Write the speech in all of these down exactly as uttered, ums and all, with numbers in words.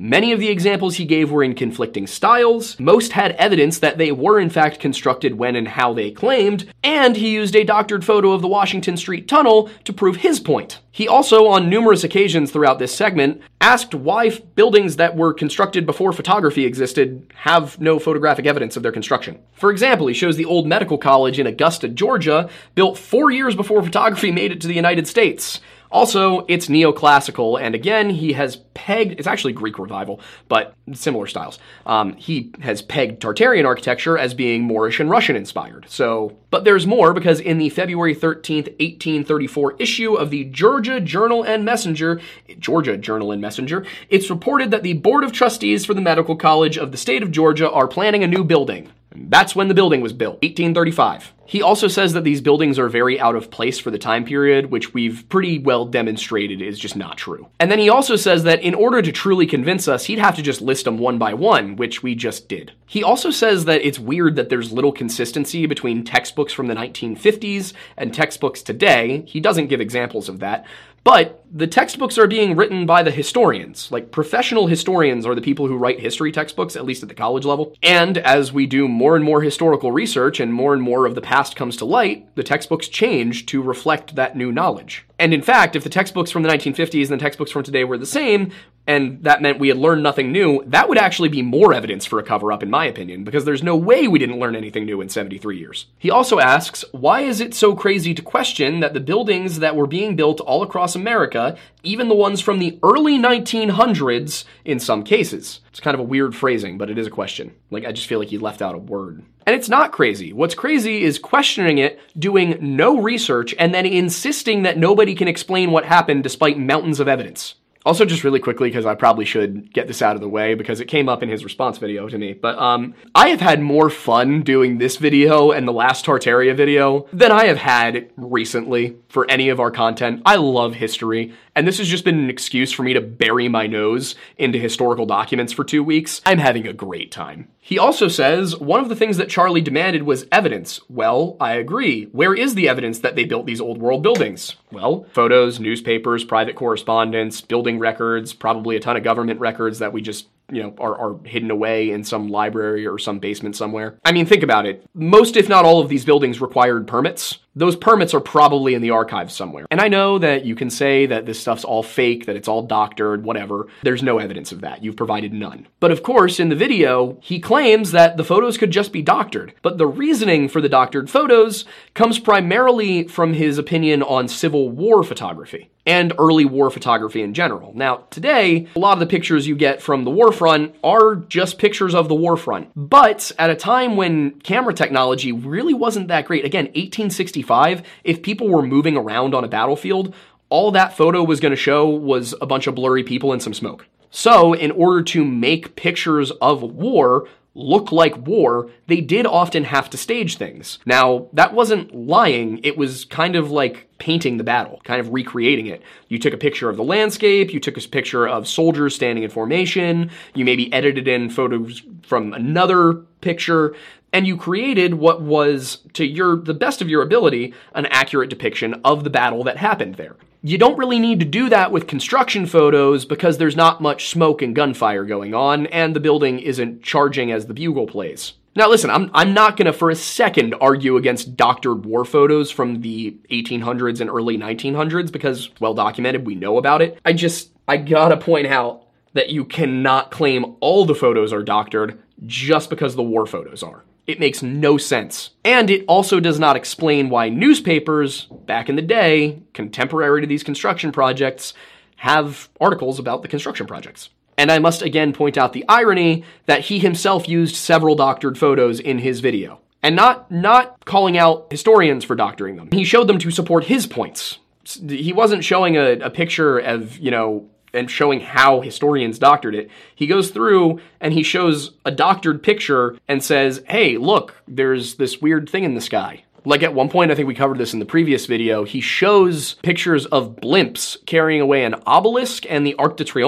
Many of the examples he gave were in conflicting styles, most had evidence that they were in fact constructed when and how they claimed, and he used a doctored photo of the Washington Street Tunnel to prove his point. He also, on numerous occasions throughout this segment, asked why buildings that were constructed before photography existed have no photographic evidence of their construction. For example, he shows the old medical college in Augusta, Georgia, built four years before photography made it to the United States. Also, it's neoclassical, and again, he has pegged, it's actually Greek Revival, but similar styles. Um, he has pegged Tartarian architecture as being Moorish and Russian inspired. So, but there's more, because in the February thirteenth, eighteen thirty-four issue of the Georgia Journal and Messenger, Georgia Journal and Messenger, it's reported that the Board of Trustees for the Medical College of the state of Georgia are planning a new building. That's when the building was built, eighteen thirty-five. He also says that these buildings are very out of place for the time period, which we've pretty well demonstrated is just not true. And then he also says that in order to truly convince us, he'd have to just list them one by one, which we just did. He also says that it's weird that there's little consistency between textbooks from the nineteen fifties and textbooks today. He doesn't give examples of that. But the textbooks are being written by the historians. Like, professional historians are the people who write history textbooks, at least at the college level. And as we do more and more historical research and more and more of the past comes to light, the textbooks change to reflect that new knowledge. And in fact, if the textbooks from the nineteen fifties and the textbooks from today were the same, and that meant we had learned nothing new, that would actually be more evidence for a cover-up, in my opinion, because there's no way we didn't learn anything new in seventy-three years. He also asks, why is it so crazy to question that the buildings that were being built all across America, even the ones from the early nineteen hundreds, in some cases? It's kind of a weird phrasing, but it is a question. Like, I just feel like he left out a word. And it's not crazy. What's crazy is questioning it, doing no research, and then insisting that nobody can explain what happened despite mountains of evidence. Also, just really quickly, because I probably should get this out of the way because it came up in his response video to me, but um, I have had more fun doing this video and the last Tartaria video than I have had recently for any of our content. I love history, and this has just been an excuse for me to bury my nose into historical documents for two weeks. I'm having a great time. He also says, one of the things that Charlie demanded was evidence. Well, I agree. Where is the evidence that they built these old world buildings? Well, photos, newspapers, private correspondence, building records, probably a ton of government records that we just, you know, are, are hidden away in some library or some basement somewhere. I mean, think about it. Most, if not all of these buildings required permits. Those permits are probably in the archives somewhere. And I know that you can say that this stuff's all fake, that it's all doctored, whatever. There's no evidence of that. You've provided none. But of course, in the video, he claims that the photos could just be doctored. But the reasoning for the doctored photos comes primarily from his opinion on Civil War photography and early war photography in general. Now, today, a lot of the pictures you get from the war front are just pictures of the war front. But at a time when camera technology really wasn't that great, again, eighteen sixty-five, if people were moving around on a battlefield, all that photo was going to show was a bunch of blurry people and some smoke. So, in order to make pictures of war look like war, they did often have to stage things. Now, that wasn't lying, it was kind of like painting the battle, kind of recreating it. You took a picture of the landscape, you took a picture of soldiers standing in formation, you maybe edited in photos from another picture, and you created what was, to your the best of your ability, an accurate depiction of the battle that happened there. You don't really need to do that with construction photos because there's not much smoke and gunfire going on, and the building isn't charging as the bugle plays. Now listen, I'm, I'm not gonna for a second argue against doctored war photos from the eighteen hundreds and early nineteen hundreds because, well documented, we know about it. I just, I gotta point out that you cannot claim all the photos are doctored just because the war photos are. It makes no sense. And it also does not explain why newspapers, back in the day, contemporary to these construction projects, have articles about the construction projects. And I must again point out the irony that he himself used several doctored photos in his video. And not, not calling out historians for doctoring them. He showed them to support his points. He wasn't showing a, a picture of, you know, and showing how historians doctored it. He goes through and he shows a doctored picture and says, hey, look, there's this weird thing in the sky. Like at one point, I think we covered this in the previous video, he shows pictures of blimps carrying away an obelisk and the Arc de Triomphe.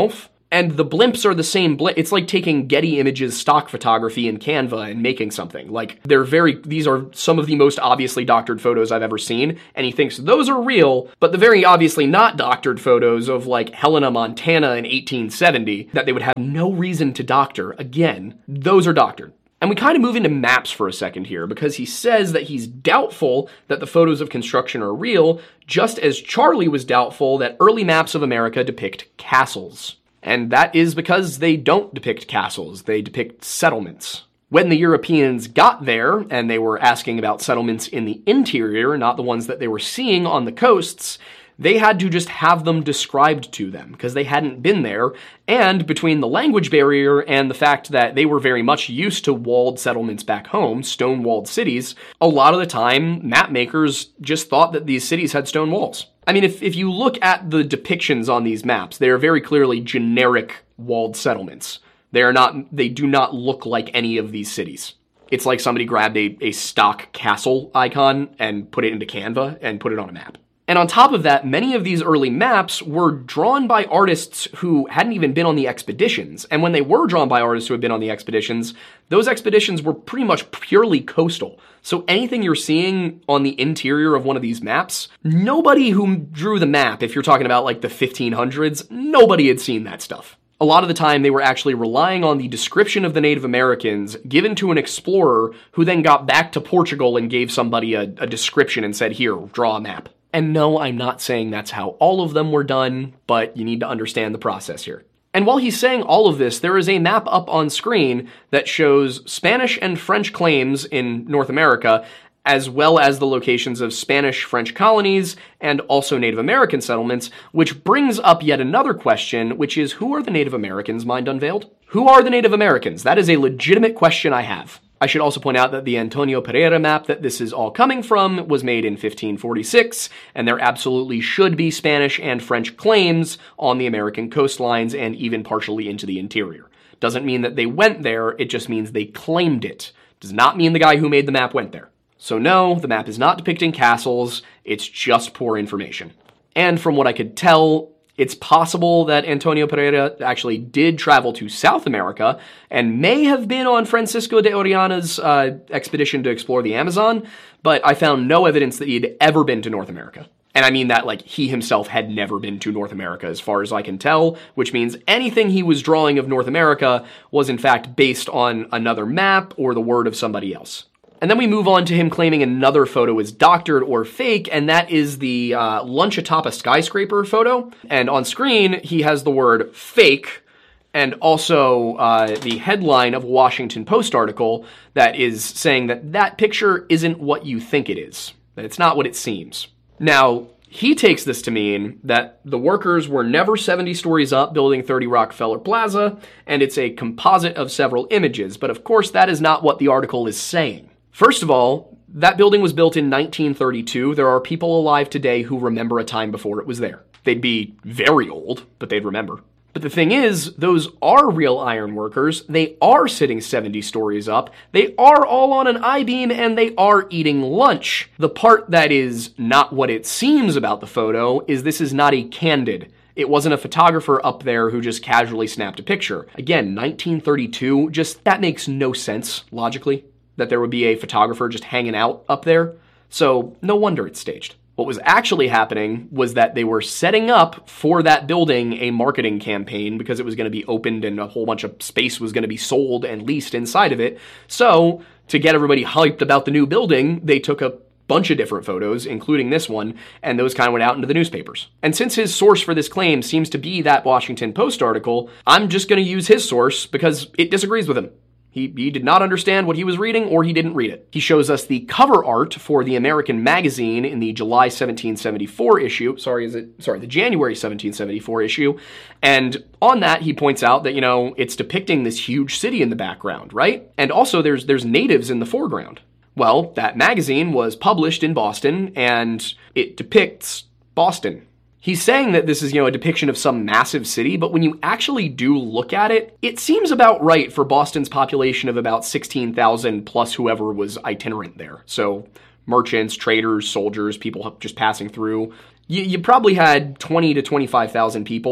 And the blimps are the same blimp. It's like taking Getty Images stock photography in Canva and making something. Like, they're very, these are some of the most obviously doctored photos I've ever seen, and he thinks those are real, but the very obviously not doctored photos of, like, Helena, Montana in eighteen seventy, that they would have no reason to doctor, again, those are doctored. And we kind of move into maps for a second here, because he says that he's doubtful that the photos of construction are real, just as Charlie was doubtful that early maps of America depict castles. And that is because they don't depict castles, they depict settlements. When the Europeans got there, and they were asking about settlements in the interior, not the ones that they were seeing on the coasts, they had to just have them described to them, because they hadn't been there, and between the language barrier and the fact that they were very much used to walled settlements back home, stone-walled cities, a lot of the time, map makers just thought that these cities had stone walls. I mean, if, if you look at the depictions on these maps, they are very clearly generic walled settlements. They are not, they do not look like any of these cities. It's like somebody grabbed a, a stock castle icon and put it into Canva and put it on a map. And on top of that, many of these early maps were drawn by artists who hadn't even been on the expeditions. And when they were drawn by artists who had been on the expeditions, those expeditions were pretty much purely coastal. So anything you're seeing on the interior of one of these maps, nobody who drew the map, if you're talking about like the fifteen hundreds, nobody had seen that stuff. A lot of the time, they were actually relying on the description of the Native Americans given to an explorer who then got back to Portugal and gave somebody a, a description and said, here, draw a map. And no, I'm not saying that's how all of them were done, but you need to understand the process here. And while he's saying all of this, there is a map up on screen that shows Spanish and French claims in North America, as well as the locations of Spanish-French colonies and also Native American settlements, which brings up yet another question, which is, who are the Native Americans, Mind Unveiled? Who are the Native Americans? That is a legitimate question I have. I should also point out that the Antonio Pereira map that this is all coming from was made in fifteen forty-six, and there absolutely should be Spanish and French claims on the American coastlines and even partially into the interior. Doesn't mean that they went there, it just means they claimed it. Does not mean the guy who made the map went there. So no, the map is not depicting castles, it's just poor information. And from what I could tell, it's possible that Antonio Pereira actually did travel to South America and may have been on Francisco de Orellana's uh, expedition to explore the Amazon, but I found no evidence that he had ever been to North America. And I mean that, like, he himself had never been to North America as far as I can tell, which means anything he was drawing of North America was in fact based on another map or the word of somebody else. And then we move on to him claiming another photo is doctored or fake, and that is the uh, lunch atop a skyscraper photo. And on screen, he has the word fake, and also uh, the headline of a Washington Post article that is saying that that picture isn't what you think it is, that it's not what it seems. Now, he takes this to mean that the workers were never seventy stories up building thirty Rockefeller Plaza, and it's a composite of several images, but of course that is not what the article is saying. First of all, that building was built in nineteen thirty-two. There are people alive today who remember a time before it was there. They'd be very old, but they'd remember. But the thing is, those are real iron workers. They are sitting seventy stories up. They are all on an I-beam, and they are eating lunch. The part that is not what it seems about the photo is this is not a candid. It wasn't a photographer up there who just casually snapped a picture. Again, nineteen thirty-two, just that makes no sense logically, that there would be a photographer just hanging out up there. So no wonder it's staged. What was actually happening was that they were setting up for that building a marketing campaign because it was going to be opened and a whole bunch of space was going to be sold and leased inside of it. So to get everybody hyped about the new building, they took a bunch of different photos, including this one, and those kind of went out into the newspapers. And since his source for this claim seems to be that Washington Post article, I'm just going to use his source because it disagrees with him. He, he did not understand what he was reading, or he didn't read it. He shows us the cover art for the American Magazine in the July seventeen seventy-four issue. Sorry, is it? Sorry, the January seventeen seventy-four issue. And on that, he points out that, you know, it's depicting this huge city in the background, right? And also there's there's natives in the foreground. Well, that magazine was published in Boston, and it depicts Boston. He's saying that this is, you know, a depiction of some massive city, but when you actually do look at it, it seems about right for Boston's population of about sixteen thousand plus whoever was itinerant there. So merchants, traders, soldiers, people just passing through. You, you probably had twenty to twenty-five thousand people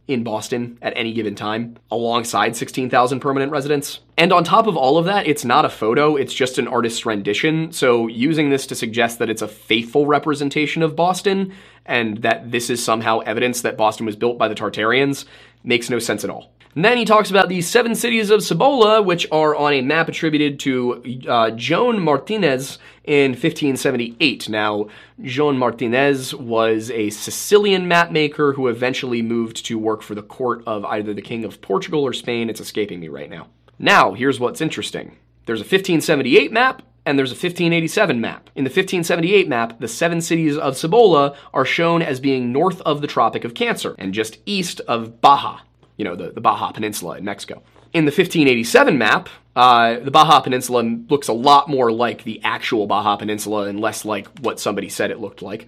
in Boston at any given time, alongside sixteen thousand permanent residents. And on top of all of that, it's not a photo, it's just an artist's rendition, so using this to suggest that it's a faithful representation of Boston, and that this is somehow evidence that Boston was built by the Tartarians, makes no sense at all. And then he talks about the seven cities of Cibola, which are on a map attributed to uh, Joan Martinez in fifteen seventy-eight. Now, Joan Martinez was a Sicilian mapmaker who eventually moved to work for the court of either the King of Portugal or Spain. It's escaping me right now. Now, here's what's interesting. There's a fifteen seventy-eight map, and there's a fifteen eighty-seven map. In the fifteen seventy-eight map, the seven cities of Cibola are shown as being north of the Tropic of Cancer and just east of Baja. You know, the, the Baja Peninsula in Mexico. In the fifteen eighty-seven map, uh, the Baja Peninsula looks a lot more like the actual Baja Peninsula and less like what somebody said it looked like.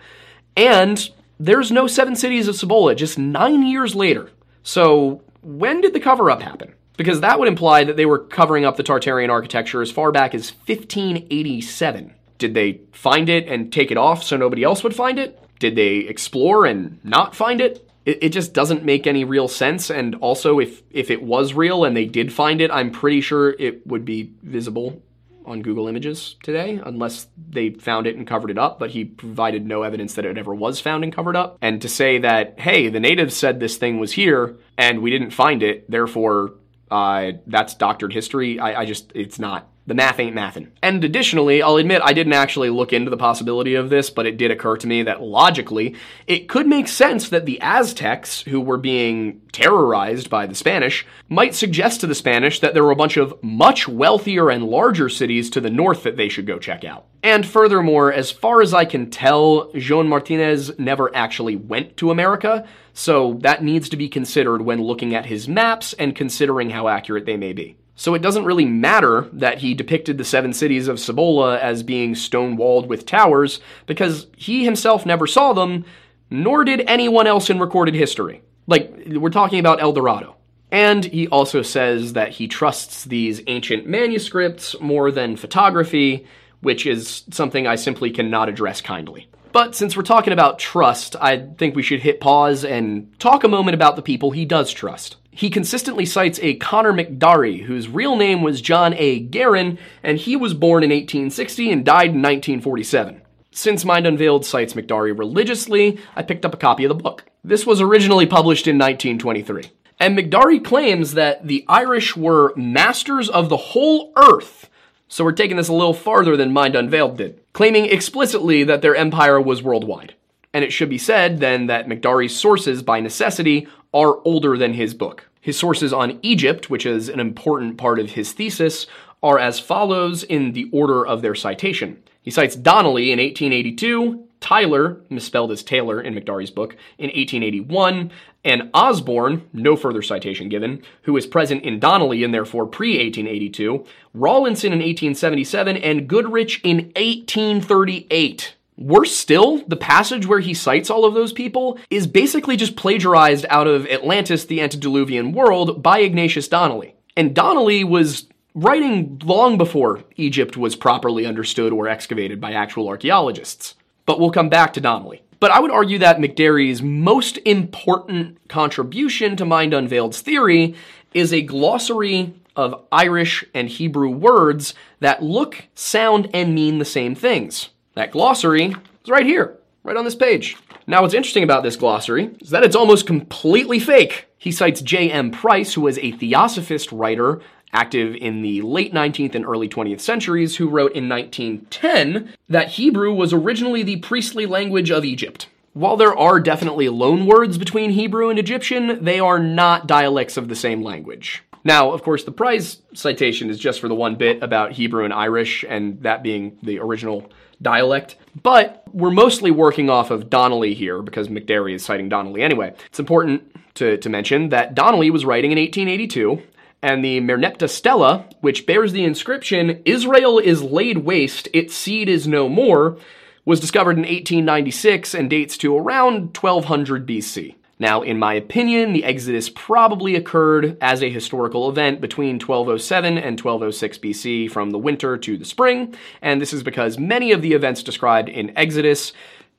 And there's no seven cities of Cibola just nine years later. So when did the cover-up happen? Because that would imply that they were covering up the Tartarian architecture as far back as fifteen eighty-seven. Did they find it and take it off so nobody else would find it? Did they explore and not find it? It just doesn't make any real sense, and also if, if it was real and they did find it, I'm pretty sure it would be visible on Google Images today, unless they found it and covered it up, but he provided no evidence that it ever was found and covered up. And to say that, hey, the natives said this thing was here, and we didn't find it, therefore uh, that's doctored history, I, I just, it's not. The math ain't mathin'. And additionally, I'll admit I didn't actually look into the possibility of this, but it did occur to me that logically, it could make sense that the Aztecs, who were being terrorized by the Spanish, might suggest to the Spanish that there were a bunch of much wealthier and larger cities to the north that they should go check out. And furthermore, as far as I can tell, Joan Martinez never actually went to America, so that needs to be considered when looking at his maps and considering how accurate they may be. So it doesn't really matter that he depicted the seven cities of Cibola as being stone-walled with towers, because he himself never saw them, nor did anyone else in recorded history. Like, we're talking about El Dorado. And he also says that he trusts these ancient manuscripts more than photography, which is something I simply cannot address kindly. But since we're talking about trust, I think we should hit pause and talk a moment about the people he does trust. He consistently cites a Connor McDarry, whose real name was John A. Guerin, and he was born in eighteen sixty and died in nineteen forty-seven. Since Mind Unveiled cites McDarry religiously, I picked up a copy of the book. This was originally published in nineteen twenty-three. And McDarry claims that the Irish were masters of the whole earth, so we're taking this a little farther than Mind Unveiled did, claiming explicitly that their empire was worldwide. And it should be said, then, that McDarry's sources, by necessity, are older than his book. His sources on Egypt, which is an important part of his thesis, are as follows in the order of their citation. He cites Donnelly in eighteen eighty-two, Tyler, misspelled as Taylor in McDarry's book, in eighteen eighty-one, and Osborne, no further citation given, who is present in Donnelly and therefore pre eighteen eighty-two, Rawlinson in eighteen seventy-seven, and Goodrich in eighteen thirty-eight. Worse still, the passage where he cites all of those people is basically just plagiarized out of Atlantis, the Antediluvian World by Ignatius Donnelly. And Donnelly was writing long before Egypt was properly understood or excavated by actual archaeologists. But we'll come back to Donnelly. But I would argue that McDarry's most important contribution to Mind Unveiled's theory is a glossary of Irish and Hebrew words that look, sound, and mean the same things. That glossary is right here, right on this page. Now, what's interesting about this glossary is that it's almost completely fake. He cites J M Price, who was a theosophist writer active in the late nineteenth and early twentieth centuries, who wrote in nineteen ten that Hebrew was originally the priestly language of Egypt. While there are definitely loan words between Hebrew and Egyptian, they are not dialects of the same language. Now, of course, the Price citation is just for the one bit about Hebrew and Irish, and that being the original dialect, but we're mostly working off of Donnelly here because McDarry is citing Donnelly anyway. It's important to, to mention that Donnelly was writing in eighteen eighty-two, and the Merneptah Stela, which bears the inscription, "Israel is laid waste, its seed is no more," was discovered in eighteen ninety-six and dates to around twelve hundred B C. Now, in my opinion, the Exodus probably occurred as a historical event between twelve oh seven and twelve oh six B C from the winter to the spring, and this is because many of the events described in Exodus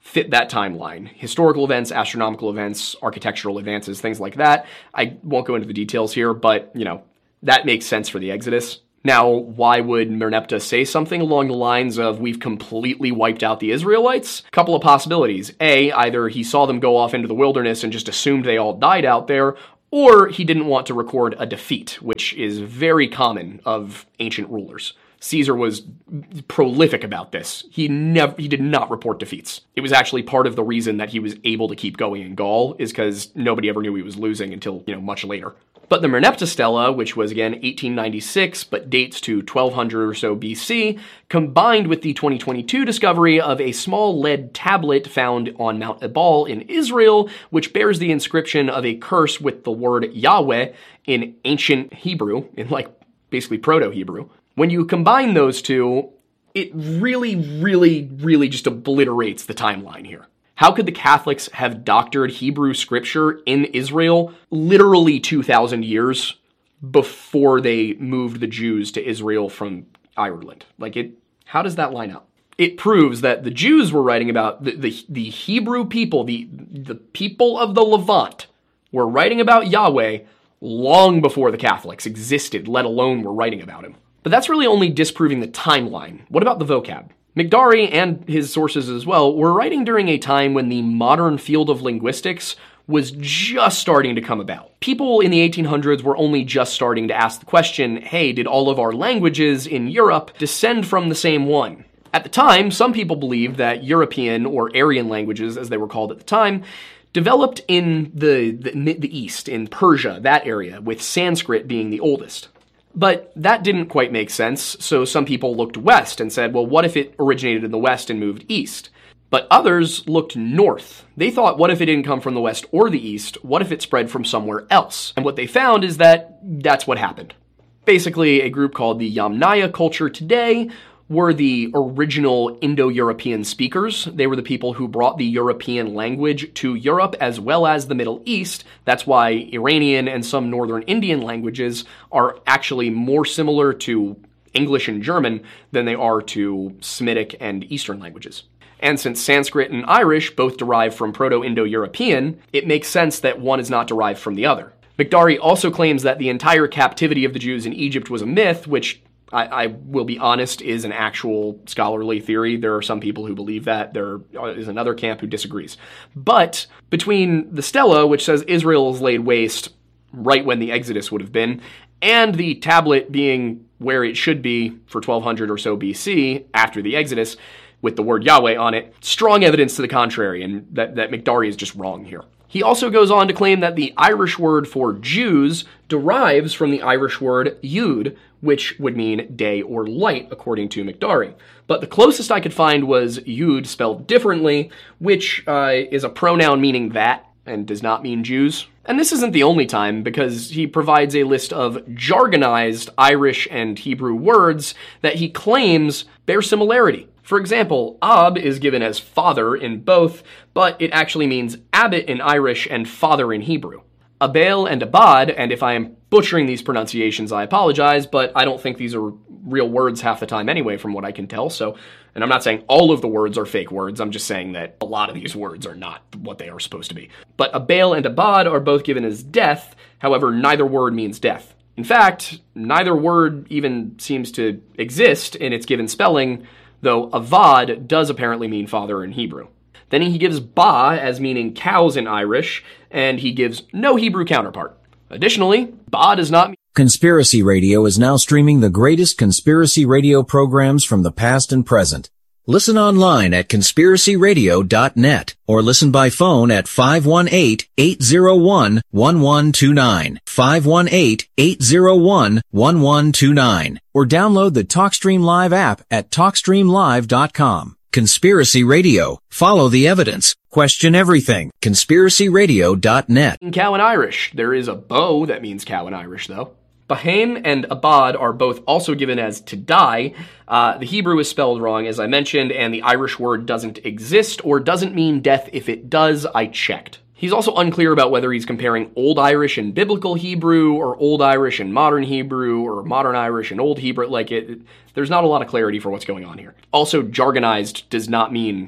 fit that timeline. Historical events, astronomical events, architectural advances, things like that. I won't go into the details here, but, you know, that makes sense for the Exodus. Now, why would Merneptah say something along the lines of, we've completely wiped out the Israelites? A couple of possibilities. A, either he saw them go off into the wilderness and just assumed they all died out there, or he didn't want to record a defeat, which is very common of ancient rulers. Caesar was prolific about this. He never, he did not report defeats. It was actually part of the reason that he was able to keep going in Gaul, is because nobody ever knew he was losing until, you know, much later. But the Merneptah Stela, which was again eighteen ninety-six, but dates to twelve hundred or so B C, combined with the twenty twenty-two discovery of a small lead tablet found on Mount Ebal in Israel, which bears the inscription of a curse with the word Yahweh in ancient Hebrew, in like basically Proto-Hebrew. When you combine those two, it really, really, really just obliterates the timeline here. How could the Catholics have doctored Hebrew scripture in Israel literally two thousand years before they moved the Jews to Israel from Ireland? Like, it, how does that line up? It proves that the Jews were writing about, the, the, the Hebrew people, the, the people of the Levant, were writing about Yahweh long before the Catholics existed, let alone were writing about him. But that's really only disproving the timeline. What about the vocab? Migdari, and his sources as well, were writing during a time when the modern field of linguistics was just starting to come about. People in the eighteen hundreds were only just starting to ask the question, hey, did all of our languages in Europe descend from the same one? At the time, some people believed that European, or Aryan languages, as they were called at the time, developed in the, the, the East, in Persia, that area, with Sanskrit being the oldest. But that didn't quite make sense, so some people looked west and said, well, what if it originated in the west and moved east? But others looked north. They thought, what if it didn't come from the west or the east? What if it spread from somewhere else? And what they found is that that's what happened. Basically, a group called the Yamnaya culture today were the original Indo-European speakers. They were the people who brought the European language to Europe as well as the Middle East. That's why Iranian and some northern Indian languages are actually more similar to English and German than they are to Semitic and Eastern languages. And since Sanskrit and Irish both derive from Proto-Indo-European, it makes sense that one is not derived from the other. Migdari also claims that the entire captivity of the Jews in Egypt was a myth, which I, I will be honest, is an actual scholarly theory. There are some people who believe that. There is another camp who disagrees. But between the Stela, which says Israel is laid waste right when the Exodus would have been, and the tablet being where it should be for twelve hundred or so B C, after the Exodus, with the word Yahweh on it, strong evidence to the contrary, and that, that Migdari is just wrong here. He also goes on to claim that the Irish word for Jews derives from the Irish word Yud, which would mean day or light, according to Migdari. But the closest I could find was Yud spelled differently, which uh, is a pronoun meaning that, and does not mean Jews. And this isn't the only time, because he provides a list of jargonized Irish and Hebrew words that he claims bear similarity. For example, Ab is given as father in both, but it actually means abbot in Irish and father in Hebrew. Abel and Abad, and if I am butchering these pronunciations, I apologize, but I don't think these are real words half the time anyway, from what I can tell, so, and I'm not saying all of the words are fake words, I'm just saying that a lot of these words are not what they are supposed to be. But Abel and Abad are both given as death, however, neither word means death. In fact, neither word even seems to exist in its given spelling, though Avad does apparently mean father in Hebrew. Then he gives Ba as meaning cows in Irish, and he gives no Hebrew counterpart. Additionally, Ba does not mean... Conspiracy Radio is now streaming the greatest conspiracy radio programs from the past and present. Listen online at conspiracy radio dot net or listen by phone at five one eight, eight zero one, one one two nine, five one eight, eight zero one, one one two nine, or download the TalkStream Live app at talk stream live dot com. Conspiracy Radio. Follow the evidence. Question everything. conspiracy radio dot net. Cow in Irish. There is a bow that means cow in Irish, though. Bahem and Abad are both also given as to die. Uh, the Hebrew is spelled wrong, as I mentioned, and the Irish word doesn't exist or doesn't mean death. If it does, I checked. He's also unclear about whether he's comparing Old Irish and Biblical Hebrew, or Old Irish and Modern Hebrew, or Modern Irish and Old Hebrew. Like, it, it, there's not a lot of clarity for what's going on here. Also, jargonized does not mean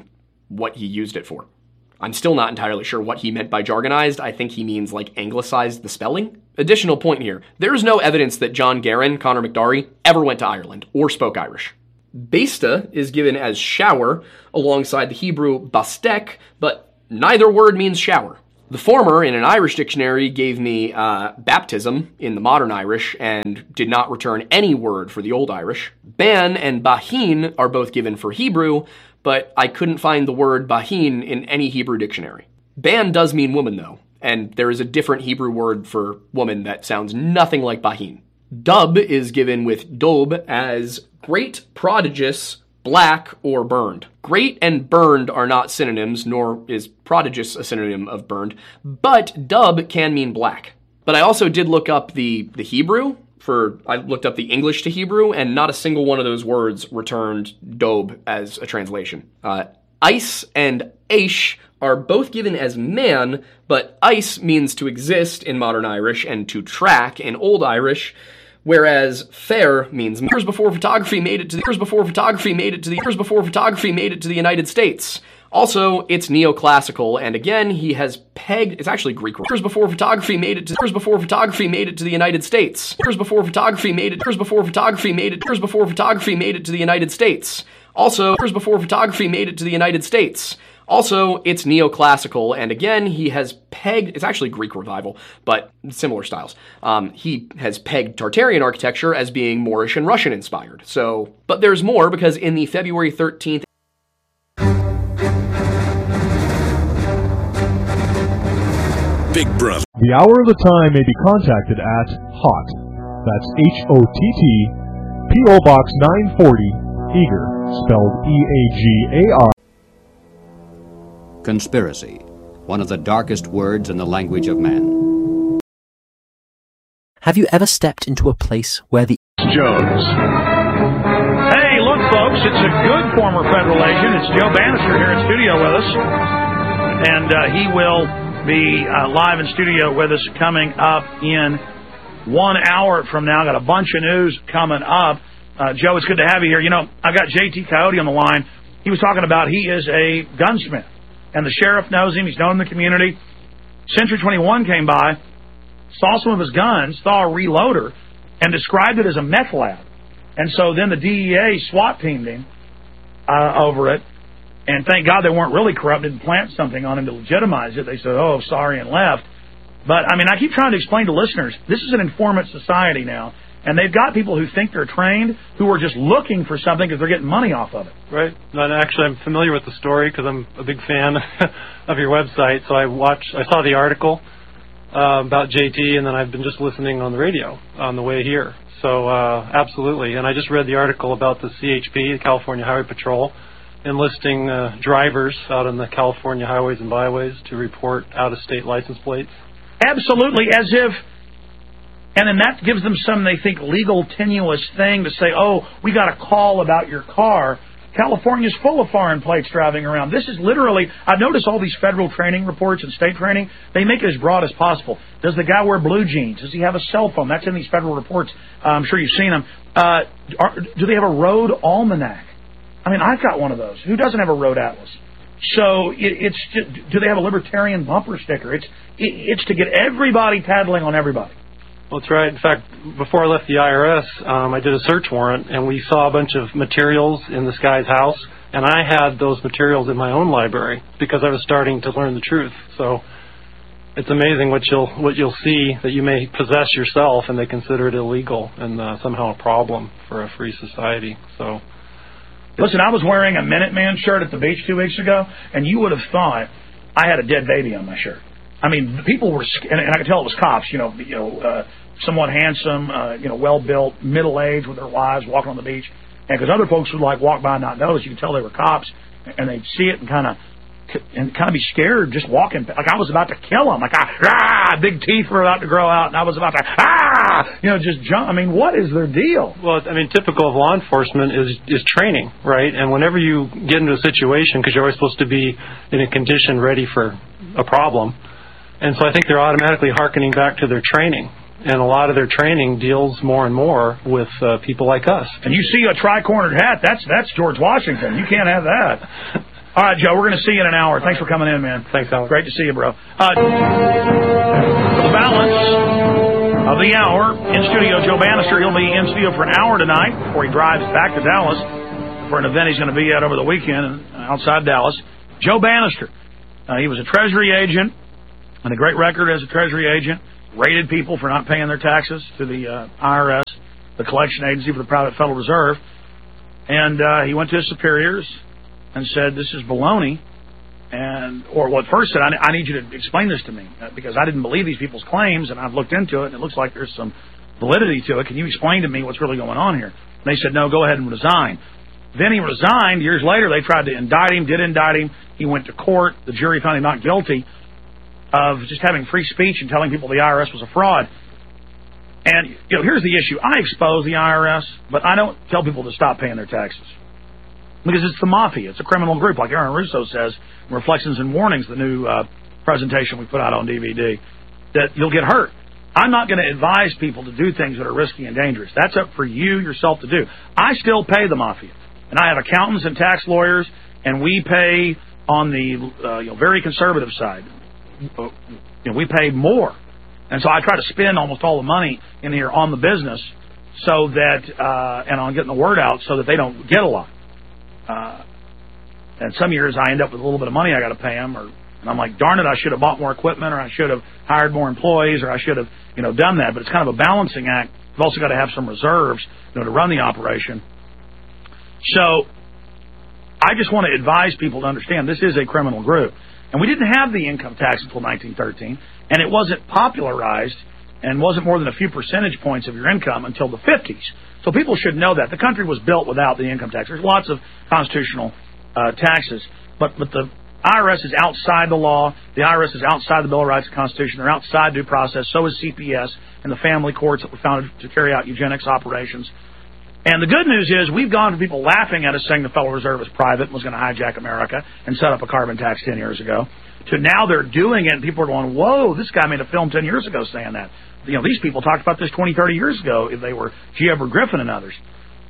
what he used it for. I'm still not entirely sure what he meant by jargonized. I think he means like anglicized the spelling. Additional point here, there is no evidence that John Guerin, Conor McDarry, ever went to Ireland or spoke Irish. Besta is given as shower alongside the Hebrew bastek, but neither word means shower. The former, in an Irish dictionary, gave me uh, baptism in the modern Irish and did not return any word for the Old Irish. Ban and bahin are both given for Hebrew, but I couldn't find the word bahin in any Hebrew dictionary. Ban does mean woman, though, and there is a different Hebrew word for woman that sounds nothing like bahin. Dub is given with dob as great, prodigious, black, or burned. Great and burned are not synonyms, nor is prodigious a synonym of burned, but dub can mean black. But I also did look up the, the Hebrew, for I looked up the English to Hebrew, and not a single one of those words returned dob as a translation. Uh, ice and aish are both given as man, but ice means to exist in modern Irish and to track in Old Irish, whereas fair means years before photography made it to the years before photography made it to the years before photography made it to the United States. Also, it's neoclassical, and again, he has pegged, it's actually Greek years before photography made it to years before photography made it to the United States. Years before photography made it years before photography made it years before photography made it to the United States. Also, years before photography made it to the United States. Also, it's neoclassical, and again, he has pegged, it's actually Greek revival, but similar styles. Um, he has pegged Tartarian architecture as being Moorish and Russian inspired. So, but there's more, because in the February thirteenth Big Brother. The hour of the time may be contacted at HOT. That's H O T T, P O Box nine forty, Eager, spelled E A G A R. Conspiracy, one of the darkest words in the language of man. Have you ever stepped into a place where the Jones. Hey, look, folks, it's a good former federal agent. It's Joe Bannister here in studio with us. And uh, he will be uh, live in studio with us coming up in one hour from now. Got a bunch of news coming up. Uh, Joe, it's good to have you here. You know, I've got J T Coyote on the line. He was talking about he is a gunsmith, and the sheriff knows him. He's known in the community. Century twenty-one came by, saw some of his guns, saw a reloader, and described it as a meth lab. And so then the D E A SWAT teamed him uh, over it. And thank God they weren't really corrupt, didn't plant something on him to legitimize it. They said, oh, sorry, and left. But, I mean, I keep trying to explain to listeners, this is an informant society now, and they've got people who think they're trained who are just looking for something because they're getting money off of it. Right. And actually, I'm familiar with the story because I'm a big fan of your website. So I watched, I saw the article uh, about J T, and then I've been just listening on the radio on the way here. So, uh, absolutely. And I just read the article about the C H P, the California Highway Patrol, enlisting uh, drivers out on the California highways and byways to report out-of-state license plates. Absolutely, as if, and then that gives them some, they think, legal tenuous thing to say, oh, we got a call about your car. California's full of foreign plates driving around. This is literally, I've noticed all these federal training reports and state training, they make it as broad as possible. Does the guy wear blue jeans? Does he have a cell phone? That's in these federal reports. Uh, I'm sure you've seen them. Uh, are, do they have a road almanac? I mean, I've got one of those. Who doesn't have a road atlas? So it, it's just, do they have a libertarian bumper sticker? It's it, it's to get everybody paddling on everybody. Well, that's right. In fact, before I left the I R S, um, I did a search warrant, and we saw a bunch of materials in this guy's house, and I had those materials in my own library because I was starting to learn the truth. So it's amazing what you'll what you'll see that you may possess yourself, and they consider it illegal and uh, somehow a problem for a free society. So. Listen, I was wearing a Minuteman shirt at the beach two weeks ago, and you would have thought I had a dead baby on my shirt. I mean, people were, and I could tell it was cops, you know, you know, uh, somewhat handsome, uh, you know, well-built, middle-aged with their wives walking on the beach. And because other folks would, like, walk by and not notice, you could tell they were cops, and they'd see it and kind of and kind of be scared just walking. Like I was about to kill them. Like, I, ah, big teeth were about to grow out, and I was about to, ah, you know, just jump. I mean, what is their deal? Well, I mean, typical of law enforcement is, is training, right? And whenever you get into a situation, because you're always supposed to be in a condition ready for a problem, and so I think they're automatically hearkening back to their training. And a lot of their training deals more and more with uh, people like us. And you see a tri-cornered hat, that's that's George Washington. You can't have that. All right, Joe, we're going to see you in an hour. Thanks for coming in, man. Thanks, Alex. Great to see you, bro. Uh, the balance of the hour in studio, Joe Bannister. He'll be in studio for an hour tonight before he drives back to Dallas for an event he's going to be at over the weekend outside Dallas. Joe Bannister. Uh, he was a Treasury agent and a great record as a Treasury agent. Raided people for not paying their taxes to the uh, I R S, the collection agency for the private Federal Reserve. And uh, he went to his superiors and said, this is baloney. And, or what first said, I, I need you to explain this to me uh, because I didn't believe these people's claims, and I've looked into it, and it looks like there's some validity to it. Can you explain to me what's really going on here? And they said, no, go ahead and resign. Then he resigned. Years later, they tried to indict him, did indict him. He went to court. The jury found him not guilty of just having free speech and telling people the I R S was a fraud. And, you know, here's the issue. I expose the I R S, but I don't tell people to stop paying their taxes. Because it's the mafia. It's a criminal group, like Aaron Russo says, in Reflections and Warnings, the new uh, presentation we put out on D V D, that you'll get hurt. I'm not going to advise people to do things that are risky and dangerous. That's up for you yourself to do. I still pay the mafia. And I have accountants and tax lawyers, and we pay on the uh, you know, very conservative side. You know, we pay more. And so I try to spend almost all the money in here on the business so that, uh, and on getting the word out so that they don't get a lot. Uh, and some years I end up with a little bit of money I got to pay them, or and I'm like, darn it, I should have bought more equipment, or I should have hired more employees, or I should have, you know, done that. But it's kind of a balancing act. You've also got to have some reserves, you know, to run the operation. So I just want to advise people to understand this is a criminal group. And we didn't have the income tax until nineteen thirteen, and it wasn't popularized and wasn't more than a few percentage points of your income until the fifties. So people should know that. The country was built without the income tax. There's lots of constitutional uh, taxes, but, but the I R S is outside the law. The I R S is outside the Bill of Rights and Constitution. They're outside due process. So is C P S and the family courts that were founded to carry out eugenics operations. And the good news is we've gone from people laughing at us saying the Federal Reserve is private and was going to hijack America and set up a carbon tax ten years ago, to now they're doing it and people are going, whoa, this guy made a film ten years ago saying that. You know, these people talked about this twenty, thirty years ago if they were G. Edward Griffin and others.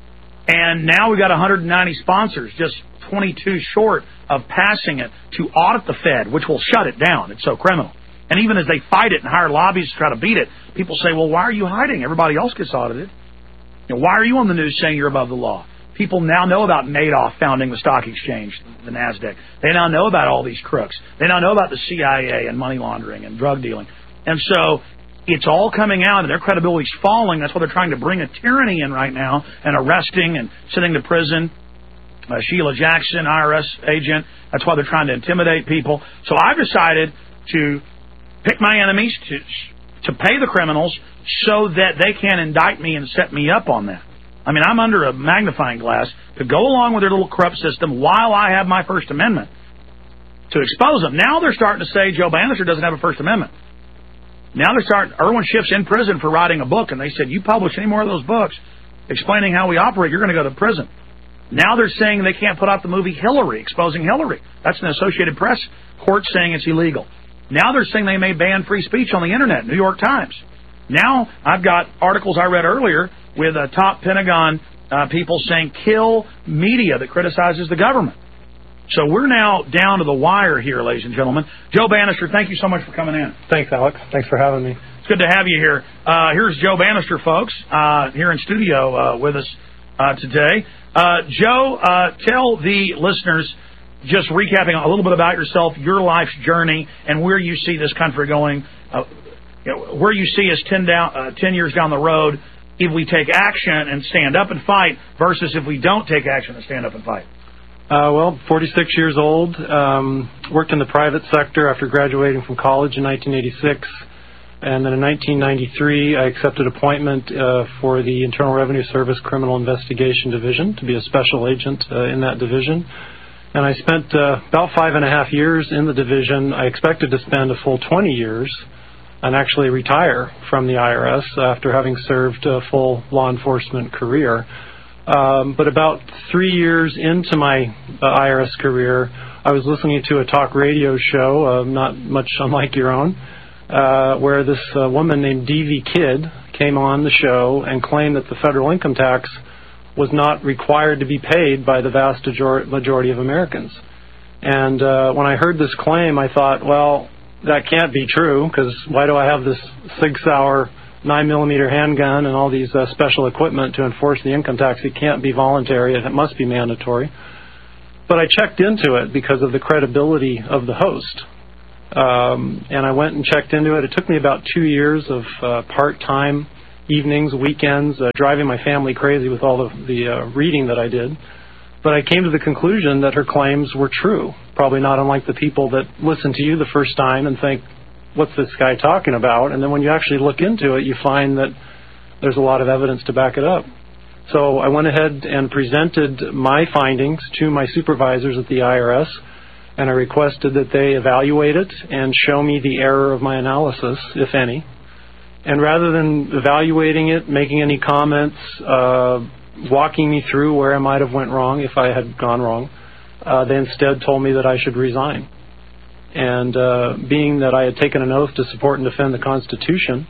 And now we've got one hundred ninety sponsors, just twenty-two short of passing it to audit the Fed, which will shut it down. It's so criminal. And even as they fight it and hire lobbyists to try to beat it, people say, well, why are you hiding? Everybody else gets audited. You know, why are you on the news saying you're above the law? People now know about Madoff founding the stock exchange, the NASDAQ. They now know about all these crooks. They now know about the C I A and money laundering and drug dealing. And so it's all coming out, and their credibility's falling. That's why they're trying to bring a tyranny in right now and arresting and sending to prison uh, Sheila Jackson, I R S agent. That's why they're trying to intimidate people. So I've decided to pick my enemies, to to pay the criminals so that they can indict me and set me up on that. I mean, I'm under a magnifying glass to go along with their little corrupt system while I have my First Amendment to expose them. Now they're starting to say Joe Bannister doesn't have a First Amendment. Now they're starting, Irwin Schiff's in prison for writing a book, and they said, you publish any more of those books explaining how we operate, you're going to go to prison. Now they're saying they can't put out the movie Hillary, exposing Hillary. That's an Associated Press court saying it's illegal. Now they're saying they may ban free speech on the Internet, New York Times. Now I've got articles I read earlier with uh, top Pentagon uh, people saying kill media that criticizes the government. So we're now down to the wire here, ladies and gentlemen. Joe Bannister, thank you so much for coming in. Thanks, Alex. Thanks for having me. It's good to have you here. Uh, here's Joe Bannister, folks, uh, here in studio uh, with us uh, today. Uh, Joe, uh, tell the listeners, just recapping a little bit about yourself, your life's journey, and where you see this country going, uh, you know, where you see us ten, down, uh, ten years down the road if we take action and stand up and fight versus if we don't take action and stand up and fight. Uh, well, forty-six years old, um, worked in the private sector after graduating from college in nineteen eighty-six. And then in nineteen ninety-three, I accepted appointment uh, for the Internal Revenue Service Criminal Investigation Division to be a special agent uh, in that division. And I spent uh, about five and a half years in the division. I expected to spend a full twenty years and actually retire from the I R S after having served a full law enforcement career. Um, but about three years into my uh, I R S career, I was listening to a talk radio show, uh, not much unlike your own, uh, where this uh, woman named D V Kidd came on the show and claimed that the federal income tax was not required to be paid by the vast majority of Americans. And uh, when I heard this claim, I thought, well, that can't be true, because why do I have this Sig Sauer nine millimeter handgun and all these uh, special equipment to enforce the income tax? It can't be voluntary. It must be mandatory. But I checked into it because of the credibility of the host. Um, and I went and checked into it. It took me about two years of uh, part-time evenings, weekends, uh, driving my family crazy with all of the uh, reading that I did. But I came to the conclusion that her claims were true, probably not unlike the people that listen to you the first time and think, what's this guy talking about? And then when you actually look into it, you find that there's a lot of evidence to back it up. So I went ahead and presented my findings to my supervisors at the I R S, and I requested that they evaluate it and show me the error of my analysis, if any. And rather than evaluating it, making any comments, uh, walking me through where I might have went wrong if I had gone wrong, uh, they instead told me that I should resign. And uh, being that I had taken an oath to support and defend the Constitution,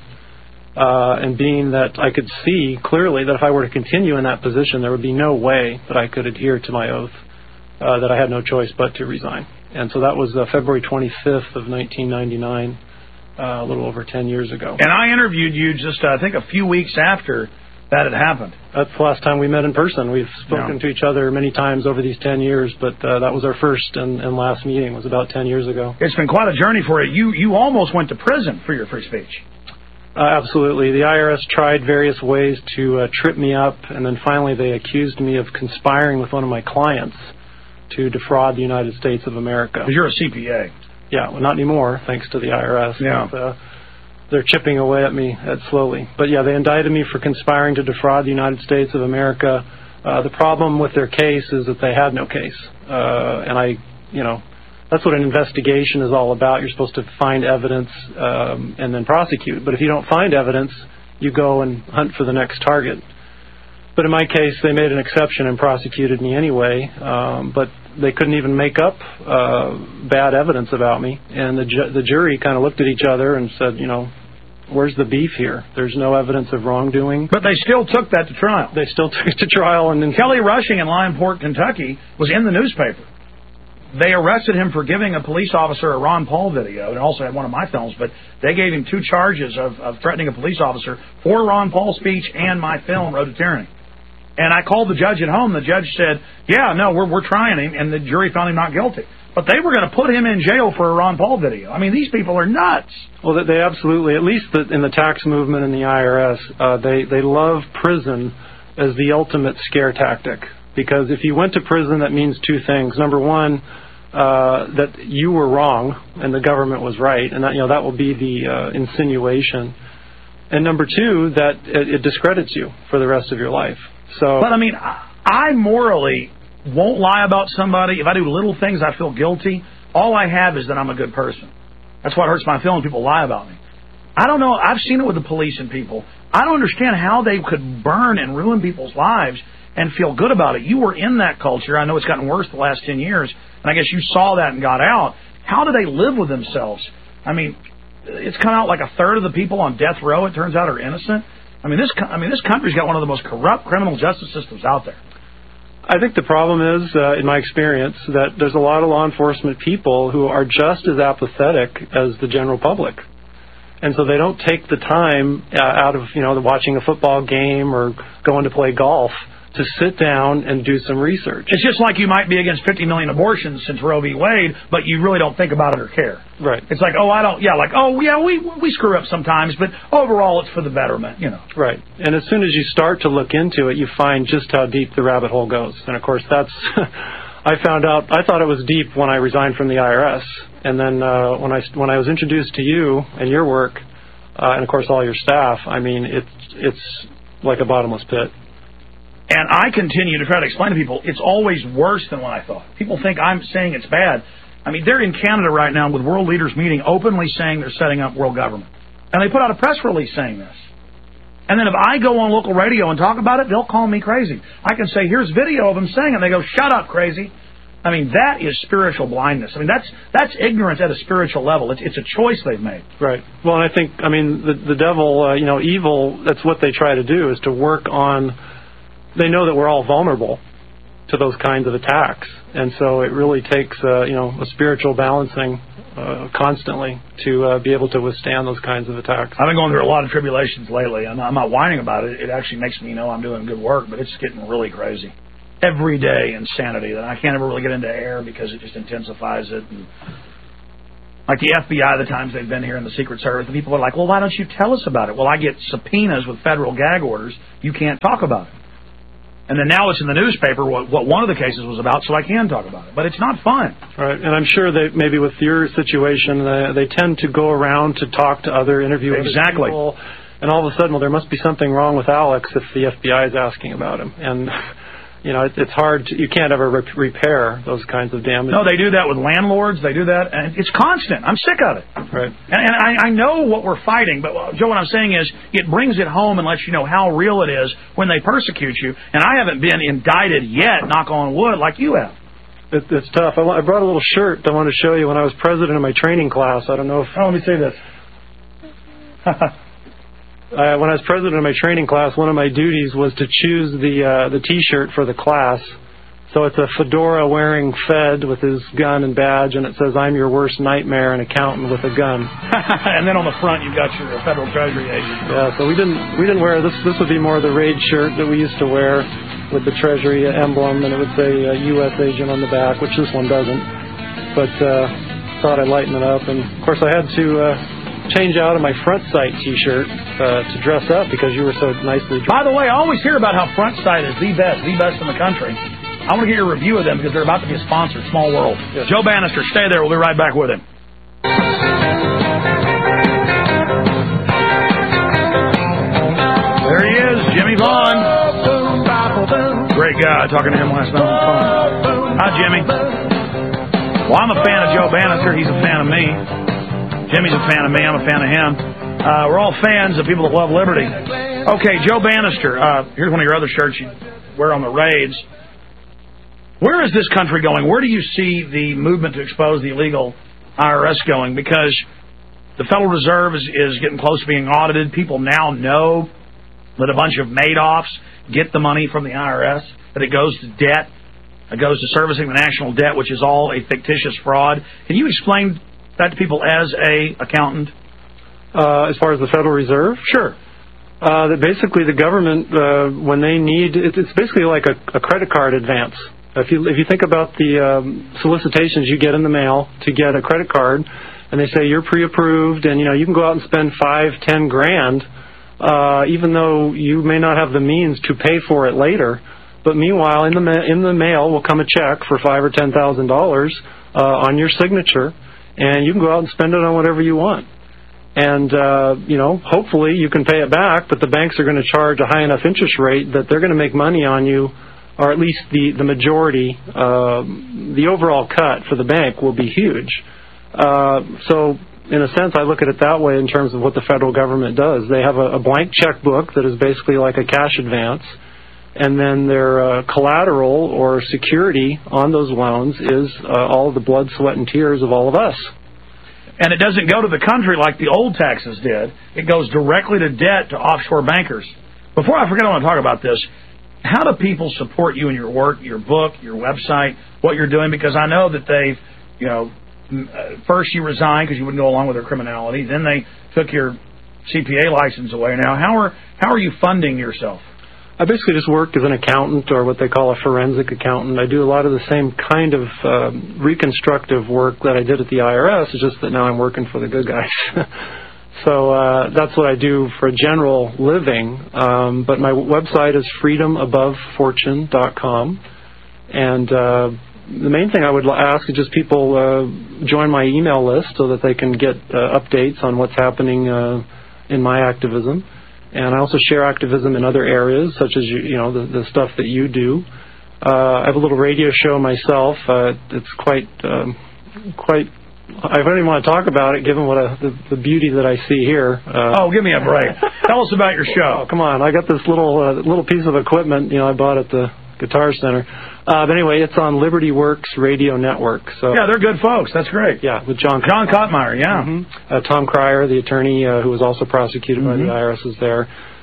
uh, and being that I could see clearly that if I were to continue in that position, there would be no way that I could adhere to my oath, uh, that I had no choice but to resign. And so that was uh, February twenty-fifth of nineteen ninety-nine, uh, a little over ten years ago. And I interviewed you just, uh, I think, a few weeks after that had happened. That's the last time we met in person. We've spoken yeah. to each other many times over these ten years, but uh, that was our first and, and last meeting. It was about ten years ago. It's been quite a journey for you. You you almost went to prison for your free speech. Uh, absolutely. The I R S tried various ways to uh, trip me up, and then finally they accused me of conspiring with one of my clients to defraud the United States of America. Because you're a C P A. Yeah, well, not anymore, thanks to the I R S. Yeah. But, uh, they're chipping away at me at slowly. But yeah, they indicted me for conspiring to defraud the United States of America. Uh, the problem with their case is that they had no case. Uh, and I, you know, that's what an investigation is all about. You're supposed to find evidence um, and then prosecute. But if you don't find evidence, you go and hunt for the next target. But in my case, they made an exception and prosecuted me anyway. Um, but they couldn't even make up uh, bad evidence about me. And the, ju- the jury kind of looked at each other and said, you know, where's the beef here? There's no evidence of wrongdoing. But they still took that to trial. They still took it to trial. And then Kelly Rushing in Lionport, Kentucky, was in the newspaper. They arrested him for giving a police officer a Ron Paul video, and also had one of my films, but they gave him two charges of, of threatening a police officer for Ron Paul's speech and my film, Road to Tyranny. And I called the judge at home. The judge said, yeah, no, we're we're trying him, and the jury found him not guilty. But they were going to put him in jail for a Ron Paul video. I mean, these people are nuts. Well, they absolutely, at least in the tax movement and the I R S, uh, they, they love prison as the ultimate scare tactic. Because if you went to prison, that means two things. Number one, uh, that you were wrong and the government was right, and that, you know, that will be the uh, insinuation. And number two, that it, it discredits you for the rest of your life. So, but I mean, I morally won't lie about somebody. If I do little things, I feel guilty. All I have is that I'm a good person. That's what hurts my feelings. People lie about me. I don't know. I've seen it with the police and people. I don't understand how they could burn and ruin people's lives and feel good about it. You were in that culture. I know it's gotten worse the last ten years, and I guess you saw that and got out. How do they live with themselves? I mean, it's come out like a third of the people on death row, it turns out, are innocent. I mean, this I mean, this country's got one of the most corrupt criminal justice systems out there. I think the problem is, uh, in my experience, that there's a lot of law enforcement people who are just as apathetic as the general public. And so they don't take the time uh, out of, you know, watching a football game or going to play golf to sit down and do some research. It's just like you might be against fifty million abortions since Roe v. Wade, but you really don't think about it or care. Right. It's like, oh, I don't, yeah, like, oh, yeah, we we screw up sometimes, but overall it's for the betterment, you know. Right. And as soon as you start to look into it, you find just how deep the rabbit hole goes. And, of course, that's, I found out, I thought it was deep when I resigned from the I R S. And then uh, when I when I was introduced to you and your work, uh, and, of course, all your staff, I mean, it's it's like a bottomless pit. And I continue to try to explain to people, it's always worse than what I thought. People think I'm saying it's bad. I mean, they're in Canada right now with world leaders meeting, openly saying they're setting up world government. And they put out a press release saying this. And then if I go on local radio and talk about it, they'll call me crazy. I can say, here's video of them saying it. And they go, shut up, crazy. I mean, that is spiritual blindness. I mean, that's that's ignorance at a spiritual level. It's, it's a choice they've made. Right. Well, and I think, I mean, the, the devil, uh, you know, evil, that's what they try to do, is to work on... They know that we're all vulnerable to those kinds of attacks. And so it really takes, uh, you know, a spiritual balancing uh, constantly to uh, be able to withstand those kinds of attacks. I've been going through a lot of tribulations lately. I'm not, I'm not whining about it. It actually makes me know I'm doing good work, but it's getting really crazy. Every day insanity that I can't ever really get into air because it just intensifies it. And like the F B I, the times they've been here, and the Secret Service, the people are like, well, why don't you tell us about it? Well, I get subpoenas with federal gag orders. You can't talk about it. And then now it's in the newspaper what, what one of the cases was about, so I can talk about it. But it's not fun. Right, and I'm sure that maybe with your situation, uh, they tend to go around to talk to other interviewers. Exactly. People, and all of a sudden, well, there must be something wrong with Alex if the F B I is asking about him. And, you know, it, it's hard. To, you can't ever re- repair those kinds of damages. No, they do that with landlords. They do that, and it's constant. I'm sick of it. Right. And, and I, I know what we're fighting, but, Joe, what I'm saying is it brings it home and lets you know how real it is when they persecute you. And I haven't been indicted yet, knock on wood, like you have. It, it's tough. I, I brought a little shirt I wanted to show you when I was president of my training class. I don't know if... Oh, let me see this. Uh, when I was president of my training class, one of my duties was to choose the uh, the T-shirt for the class. So it's a fedora-wearing Fed with his gun and badge, and it says, "I'm your worst nightmare, an accountant with a gun." And then on the front, you've got your Federal Treasury agent. Yeah, so we didn't we didn't wear this. This would be more the raid shirt that we used to wear with the Treasury emblem, and it would say uh, U S agent on the back, which this one doesn't. But uh, thought I'd lighten it up, and of course I had to. Uh, change out of my Front Sight T-shirt uh, to dress up because you were so nicely dressed. By the way, I always hear about how Front Sight is the best, the best in the country. I want to get your review of them because they're about to be a sponsor. Small world. Yes. Joe Bannister, stay there. We'll be right back with him. There he is, Jimmy Vaughn. Great guy. Talking to him last night on the phone. Hi, Jimmy. Well, I'm a fan of Joe Bannister. He's a fan of me. Jimmy's a fan of me. I'm a fan of him. Uh, we're all fans of people that love liberty. Okay, Joe Bannister. Uh, here's one of your other shirts you wear on the raids. Where is this country going? Where do you see the movement to expose the illegal I R S going? Because the Federal Reserve is, is getting close to being audited. People now know that a bunch of Madoffs get the money from the I R S, that it goes to debt. It goes to servicing the national debt, which is all a fictitious fraud. Can you explain that to people as a accountant? Uh, as far as the Federal Reserve? Sure. Uh, that basically the government, uh, when they need, it, it's basically like a, a credit card advance. If you if you think about the um, solicitations you get in the mail to get a credit card, and they say you're pre-approved, and you know you can go out and spend five, ten grand, uh, even though you may not have the means to pay for it later. But meanwhile, in the ma- in the mail will come a check for five or ten thousand dollars uh, on your signature. And you can go out and spend it on whatever you want. And, uh, you know, hopefully you can pay it back, but the banks are going to charge a high enough interest rate that they're going to make money on you, or at least the, the majority, uh, the overall cut for the bank will be huge. Uh, so, in a sense, I look at it that way in terms of what the federal government does. They have a, a blank checkbook that is basically like a cash advance, and then their uh, collateral or security on those loans is uh, all the blood, sweat, and tears of all of us. And it doesn't go to the country like the old taxes did. It goes directly to debt to offshore bankers. Before I forget, I want to talk about this. How do people support you in your work, your book, your website, what you're doing? Because I know that they've, you know, first you resigned because you wouldn't go along with their criminality. Then they took your C P A license away. Now, how are how are you funding yourself? I basically just work as an accountant, or what they call a forensic accountant. I do a lot of the same kind of uh, reconstructive work that I did at the I R S. It's just that now I'm working for the good guys. So uh, that's what I do for a general living. Um, but my website is freedom above fortune dot com. And uh, the main thing I would ask is just people uh, join my email list so that they can get uh, updates on what's happening uh, in my activism. And I also share activism in other areas, such as, you, you know, the, the stuff that you do. Uh, I have a little radio show myself. Uh, it's quite, um, quite, I don't even want to talk about it, given what a, the, the beauty that I see here. Uh, oh, give me a break. Tell us about your show. Oh, come on. I got this little uh, little piece of equipment, you know, I bought at the Guitar Center. Uh, but anyway, it's on Liberty Works Radio Network. So yeah, they're good folks. That's great. Yeah, with John John Kottmeyer, yeah. Mm-hmm. Uh, Tom Cryer, the attorney uh, who was also prosecuted mm-hmm. by the I R S, is there.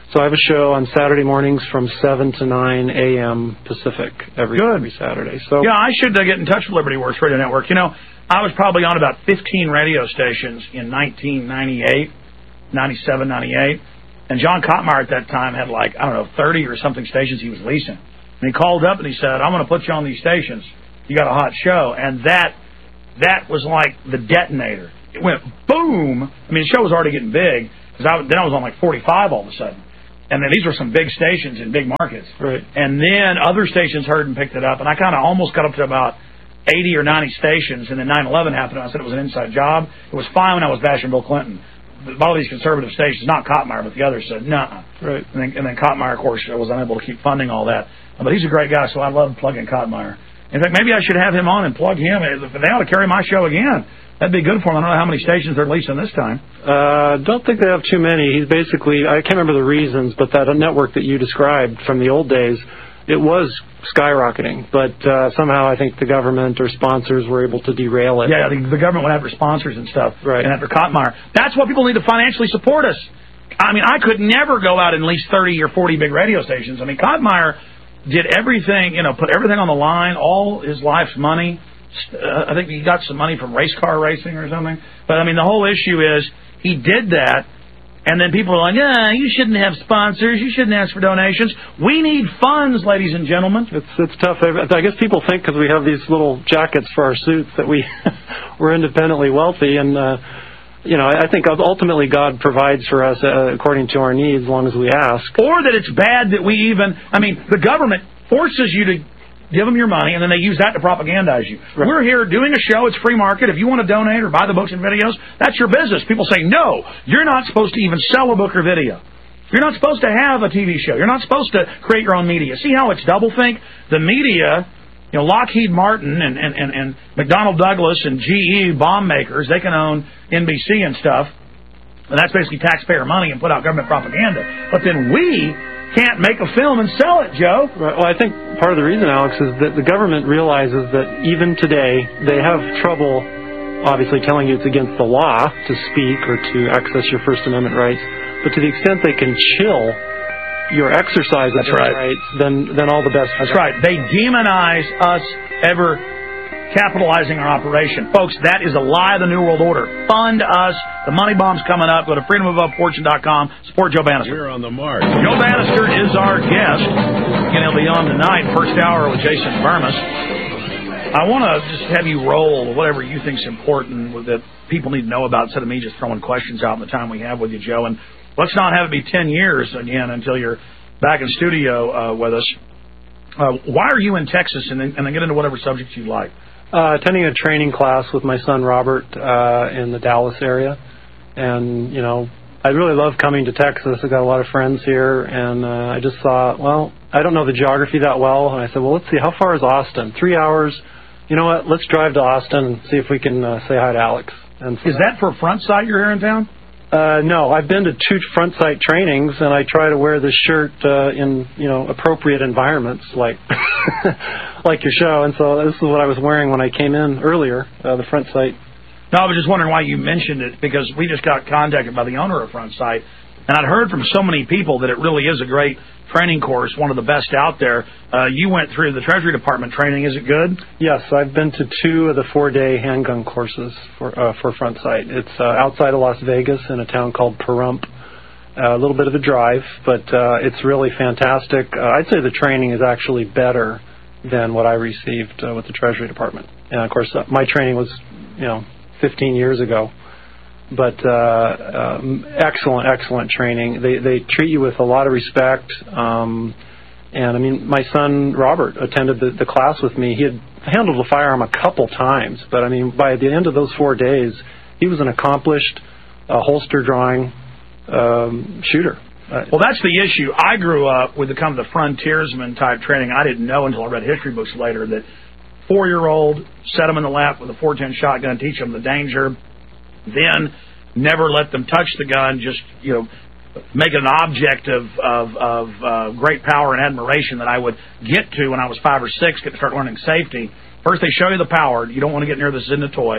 So I have a show on Saturday mornings from seven to nine a.m. Pacific every, every Saturday. So yeah, I should uh, get in touch with Liberty Works Radio Network. You know, I was probably on about fifteen radio stations in nineteen ninety-eight, ninety-seven, ninety-eight, and John Kottmeyer at that time had like, I don't know, thirty or something stations he was leasing. And he called up and he said, I'm going to put you on these stations. You got a hot show. And that that was like the detonator. It went boom. I mean, the show was already getting big, because I, then I was on like forty-five all of a sudden. And then these were some big stations in big markets. Right. And then other stations heard and picked it up. And I kind of almost got up to about eighty or ninety stations. And then nine eleven happened. And I said it was an inside job. It was fine when I was bashing Bill Clinton. A lot of these conservative stations, not Kottmeyer, but the others said, nah. Right. And then, and then Kottmeyer, of course, was unable to keep funding all that. But he's a great guy, so I love plugging Kottmeyer. In fact, maybe I should have him on and plug him. They ought to carry my show again. That'd be good for him. I don't know how many stations they're leasing this time. I uh, don't think they have too many. He's basically, I can't remember the reasons, but that network that you described from the old days, it was skyrocketing. But uh, somehow I think the government or sponsors were able to derail it. Yeah, the, the government went after sponsors and stuff. Right. And after Kottmeyer. That's why people need to financially support us. I mean, I could never go out and lease thirty or forty big radio stations. I mean, Kottmeyer did everything, you know, put everything on the line, all his life's money. Uh, I think he got some money from race car racing or something. But, I mean, the whole issue is he did that, and then people are like, yeah, you shouldn't have sponsors. You shouldn't ask for donations. We need funds, ladies and gentlemen. It's it's tough. I guess people think because we have these little jackets for our suits that we, we're independently wealthy. And, uh, you know, I think ultimately God provides for us uh, according to our needs as long as we ask. Or that it's bad that we even, I mean, the government forces you to give them your money, and then they use that to propagandize you. Right. We're here doing a show. It's free market. If you want to donate or buy the books and videos, that's your business. People say, no, you're not supposed to even sell a book or video. You're not supposed to have a T V show. You're not supposed to create your own media. See how it's doublethink? The media, you know, Lockheed Martin and, and, and, and McDonnell Douglas and G E bomb makers, they can own N B C and stuff. And that's basically taxpayer money and put out government propaganda. But then we can't make a film and sell it, Joe. Right. Well, I think part of the reason, Alex, is that the government realizes that even today they have trouble, obviously, telling you it's against the law to speak or to access your First Amendment rights. But to the extent they can chill your exercise of those rights, then then all the best. That's right. They demonize us ever capitalizing our operation. Folks, that is a lie of the New World Order. Fund us. The money bomb's coming up. Go to freedom above fortune dot com. Support Joe Bannister. You're on the mark. Joe Bannister is our guest. Again, he'll be on tonight, first hour with Jason Burmis. I want to just have you roll whatever you think is important that people need to know about instead of me just throwing questions out in the time we have with you, Joe. And let's not have it be ten years again until you're back in studio uh, with us. Uh, why are you in Texas? And then, and then get into whatever subjects you like. Uh, attending a training class with my son Robert uh, in the Dallas area, and you know, I really love coming to Texas. I've got a lot of friends here, and uh, I just thought, well, I don't know the geography that well, and I said, well, let's see, how far is Austin? Three hours. You know what? Let's drive to Austin and see if we can uh, say hi to Alex. And so is that for Front Sight you're here in town? Uh, no, I've been to two Front Sight trainings, and I try to wear this shirt uh, in, you know, appropriate environments, like like your show. And so this is what I was wearing when I came in earlier, uh, the Front Sight. No, I was just wondering why you mentioned it, because we just got contacted by the owner of Front Sight, and I'd heard from so many people that it really is a great training course, one of the best out there. Uh, you went through the Treasury Department training. Is it good? Yes, I've been to two of the four-day handgun courses for uh, for Front Sight. It's uh, outside of Las Vegas in a town called Pahrump. Uh, a little bit of a drive, but uh, it's really fantastic. Uh, I'd say the training is actually better than what I received uh, with the Treasury Department. And, of course, uh, my training was, you know, fifteen years ago. But uh, um, excellent, excellent training. They they treat you with a lot of respect. Um, and, I mean, my son, Robert, attended the, the class with me. He had handled a firearm a couple times. But, I mean, by the end of those four days, he was an accomplished uh, holster drawing um, shooter. Uh, well, that's the issue. I grew up with the kind of the frontiersman type training. I didn't know until I read history books later that four-year-old, set them in the lap with a four ten shotgun, teach them the danger. Then never let them touch the gun, just, you know, make it an object of, of, of uh, great power and admiration that I would get to when I was five or six, get to start learning safety. First, they show you the power. You don't want to get near the Zenith toy.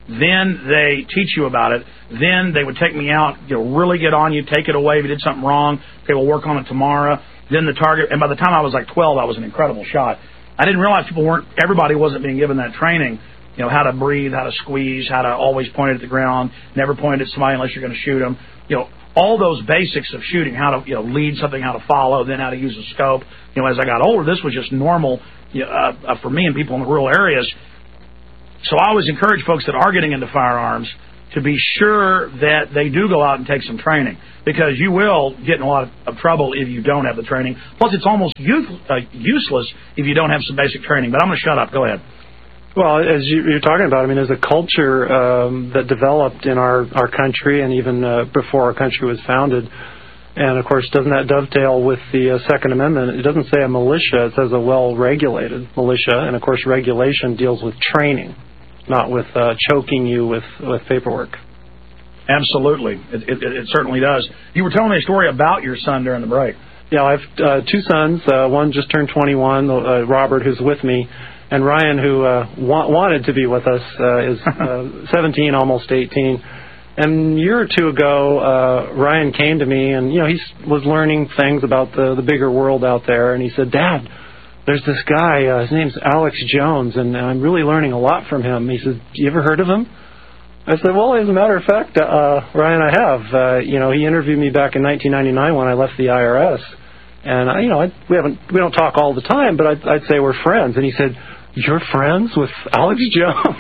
Then they teach you about it. Then they would take me out, you know, really get on you, take it away if you did something wrong. Okay, we'll work on it tomorrow. Then the target, and by the time I was like twelve, I was an incredible shot. I didn't realize people weren't, everybody wasn't being given that training. You know, how to breathe, how to squeeze, how to always point it at the ground, never point it at somebody unless you're going to shoot them. You know, all those basics of shooting, how to, you know, lead something, how to follow, then how to use a scope. You know, as I got older, this was just normal, you know, uh, uh, for me and people in the rural areas. So I always encourage folks that are getting into firearms to be sure that they do go out and take some training, because you will get in a lot of, of trouble if you don't have the training. Plus, it's almost youth, uh, useless if you don't have some basic training. But I'm going to shut up. Go ahead. Well, as you, you're talking about, I mean, there's a culture um, that developed in our, our country and even uh, before our country was founded. And, of course, doesn't that dovetail with the uh, Second Amendment? It doesn't say a militia. It says a well-regulated militia. And, of course, regulation deals with training, not with uh, choking you with, with paperwork. Absolutely. It, it, it certainly does. You were telling me a story about your son during the break. Yeah, I have uh, two sons. Uh, one just turned twenty-one, uh, Robert, who's with me. And Ryan, who uh, wa- wanted to be with us, uh, is uh, seventeen, almost eighteen. And a year or two ago, uh, Ryan came to me, and, you know, he was learning things about the, the bigger world out there. And he said, Dad, there's this guy, uh, his name's Alex Jones, and I'm really learning a lot from him. He said, you ever heard of him? I said, well, as a matter of fact, uh, Ryan, I have. Uh, you know, he interviewed me back in nineteen ninety-nine when I left the I R S. And, I, you know, I, we haven't, we don't talk all the time, but I'd, I'd say we're friends. And he said, you're friends with Alex Jones?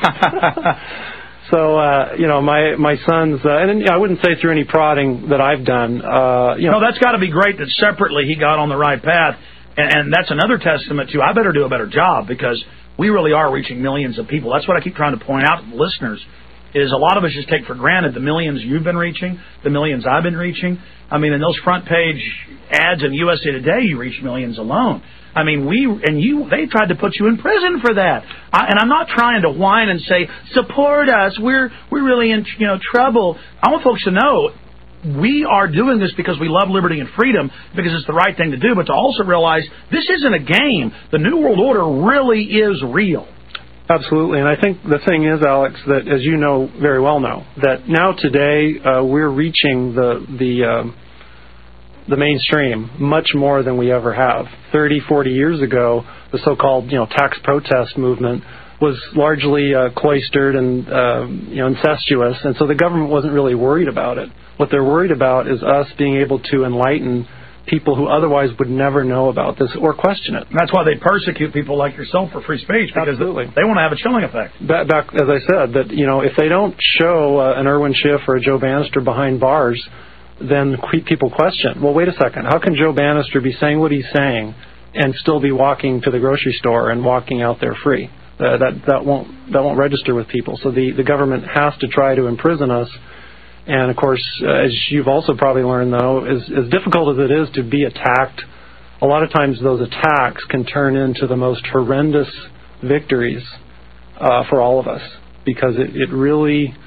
So, uh, you know, my, my sons, uh, and you know, I wouldn't say through any prodding that I've done. Uh, you know, no, that's got to be great that separately he got on the right path. And, and that's another testament to I better do a better job, because we really are reaching millions of people. That's what I keep trying to point out to the listeners, is a lot of us just take for granted the millions you've been reaching, the millions I've been reaching. I mean, in those front page ads in U S A Today, you reach millions alone. I mean, we and you, they tried to put you in prison for that. I, and I'm not trying to whine and say, support us, we're we're really in, you know, trouble. I want folks to know we are doing this because we love liberty and freedom, because it's the right thing to do, but to also realize this isn't a game. The New World Order really is real. Absolutely, and I think the thing is, Alex, that as you know very well now, that now today uh, we're reaching the the um, the mainstream much more than we ever have. thirty, forty years ago, the so-called, you know, tax protest movement was largely uh, cloistered and uh, you know, incestuous, and so the government wasn't really worried about it. What they're worried about is us being able to enlighten people who otherwise would never know about this or question it. And that's why they persecute people like yourself for free speech, because Absolutely. they want to have a chilling effect. Back, back, as I said, that, you know, if they don't show uh, an Irwin Schiff or a Joe Bannister behind bars, then people question, well, wait a second, how can Joe Bannister be saying what he's saying and still be walking to the grocery store and walking out there free? Uh, that that won't that won't register with people. So the, the government has to try to imprison us. And, of course, uh, as you've also probably learned, though, as, as difficult as it is to be attacked, a lot of times those attacks can turn into the most horrendous victories uh, for all of us, because it, it really...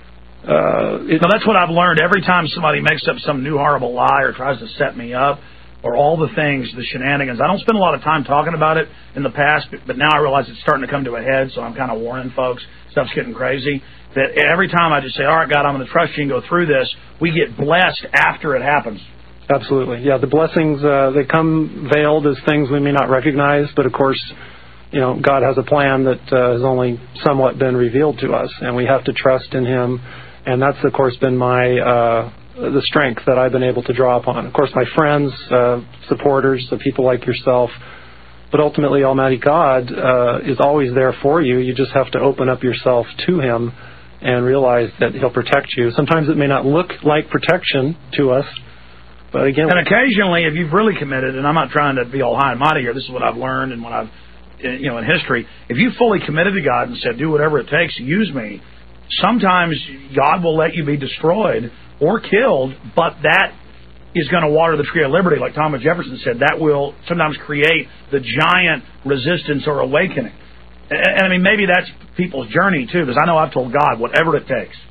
Uh, it, so that's what I've learned. Every time somebody makes up some new horrible lie or tries to set me up, or all the things, the shenanigans, I don't spend a lot of time talking about it in the past, but, but now I realize it's starting to come to a head, so I'm kind of warning folks. Stuff's getting crazy. That every time I just say, all right, God, I'm going to trust you and go through this, we get blessed after it happens. Absolutely. Yeah, the blessings, uh, they come veiled as things we may not recognize, but of course, you know, God has a plan that uh, has only somewhat been revealed to us, and we have to trust in Him, and that's, of course, been my, uh, the strength that I've been able to draw upon. Of course, my friends, uh, supporters, the people like yourself, but ultimately Almighty God uh, is always there for you. You just have to open up yourself to Him and realize that He'll protect you. Sometimes it may not look like protection to us, but again... And occasionally, if you've really committed, and I'm not trying to be all high and mighty here, this is what I've learned and what I've, you know, in history, if you fully committed to God and said, do whatever it takes, use me, sometimes God will let you be destroyed or killed, but that is going to water the tree of liberty, like Thomas Jefferson said. That will sometimes create the giant resistance or awakening. And, and I mean, maybe that's people's journey, too, because I know I've told God whatever it takes.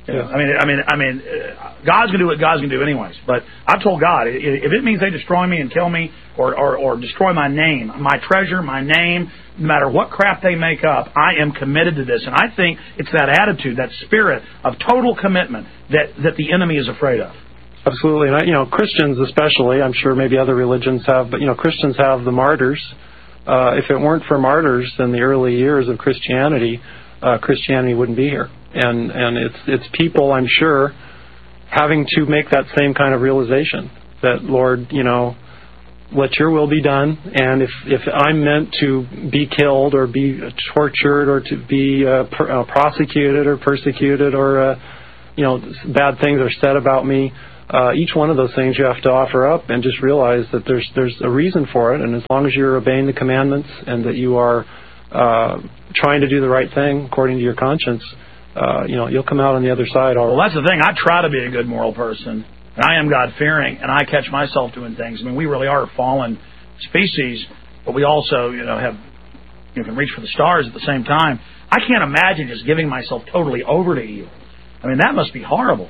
Yeah. I mean, I mean, I mean, uh, God's gonna do what God's gonna do, anyways. But I've told God, if it means they destroy me and kill me, or, or or destroy my name, my treasure, my name, no matter what crap they make up, I am committed to this. And I think it's that attitude, that spirit of total commitment that that the enemy is afraid of. Absolutely, and I, you know, Christians especially. I'm sure maybe other religions have, but you know, Christians have the martyrs. Uh, if it weren't for martyrs in the early years of Christianity, uh, Christianity wouldn't be here. And and it's it's people, I'm sure, having to make that same kind of realization that, Lord, you know, let your will be done. And if, if I'm meant to be killed or be tortured or to be uh, per, uh, prosecuted or persecuted or, uh, you know, bad things are said about me, uh, each one of those things you have to offer up and just realize that there's there's a reason for it. And as long as you're obeying the commandments and that you are uh, trying to do the right thing according to your conscience, Uh, you know, you'll come out on the other side. All well, right. that's the thing. I try to be a good moral person, and I am God-fearing, and I catch myself doing things. I mean, we really are a fallen species, but we also, you know, have you know, can reach for the stars at the same time. I can't imagine just giving myself totally over to evil. I mean, that must be horrible.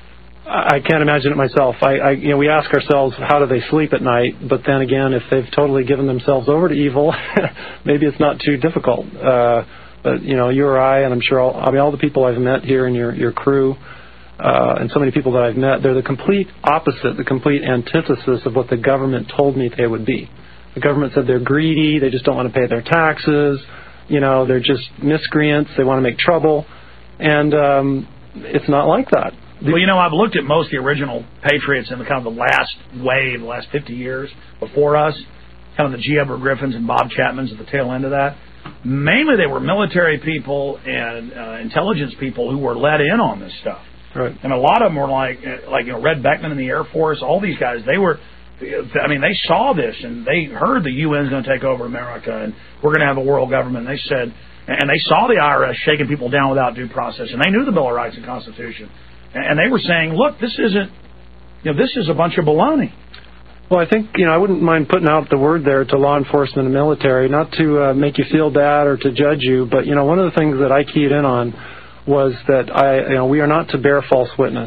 I can't imagine it myself. I, I, you know, we ask ourselves, how do they sleep at night? But then again, if they've totally given themselves over to evil, maybe it's not too difficult. Uh, But, you know, you or I, and I'm sure all, I mean, all the people I've met here in your, your crew, uh, and so many people that I've met, they're the complete opposite, the complete antithesis of what the government told me they would be. The government said they're greedy, they just don't want to pay their taxes, you know, they're just miscreants, they want to make trouble, and um, it's not like that. Well, you know, I've looked at most of the original Patriots in the kind of the last wave, the last fifty years before us, kind of the G. Edward Griffins and Bob Chapmans at the tail end of that. Mainly they were military people and uh, intelligence people who were let in on this stuff. Right. And a lot of them were like, like you know, Red Beckman in the Air Force, all these guys, they were, I mean, they saw this and they heard the U N's going to take over America and we're going to have a world government. And they said, and they saw the I R S shaking people down without due process, and they knew the Bill of Rights and Constitution. And they were saying, look, this isn't, you know, this is a bunch of baloney. Well, I think, you know, I wouldn't mind putting out the word there to law enforcement and military, not to uh, make you feel bad or to judge you, but, you know, one of the things that I keyed in on was that I, you know, we are not to bear false witness.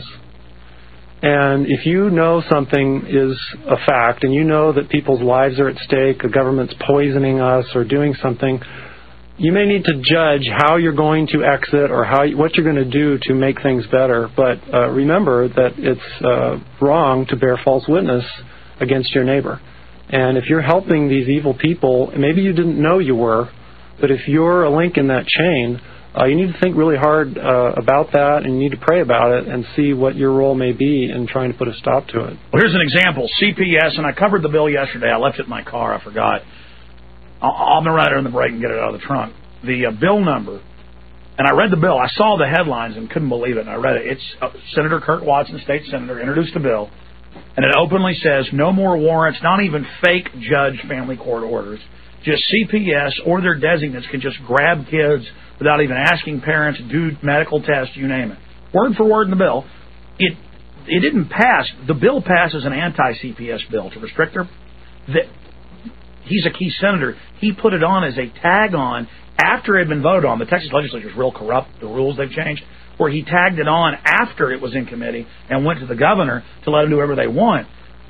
And if you know something is a fact and you know that people's lives are at stake, the government's poisoning us or doing something, you may need to judge how you're going to exit or how what you're going to do to make things better. But uh, remember that it's uh, wrong to bear false witness against your neighbor. And if you're helping these evil people, maybe you didn't know you were, but if you're a link in that chain, uh, you need to think really hard uh, about that, and you need to pray about it and see what your role may be in trying to put a stop to it. Well, here's an example. C P S, and I covered the bill yesterday. I left it in my car. I forgot. I'll, I'm going to write it in the break and get it out of the trunk. The uh, bill number, and I read the bill. I saw the headlines and couldn't believe it, and I read it. It's uh, Senator Kurt Watson, state senator, introduced the bill, and it openly says no more warrants, not even fake judge family court orders. Just C P S or their designates can just grab kids without even asking parents, do medical tests, you name it. Word for word in the bill. It it didn't pass. The bill passes an anti-C P S bill to restrict her. That he's a key senator. He put it on as a tag-on after it had been voted on. The Texas legislature is real corrupt, the rules they've changed, where he tagged it on after it was in committee and went to the governor to let him do whatever they want.